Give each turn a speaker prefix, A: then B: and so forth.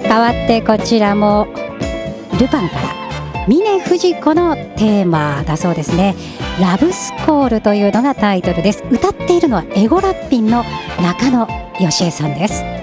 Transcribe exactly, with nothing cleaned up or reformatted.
A: 変わってこちらもルパンから峰不二子のテーマだそうですね。ラブスコールというのがタイトルです。歌っているのはエゴラッピンの中野芳恵さんです。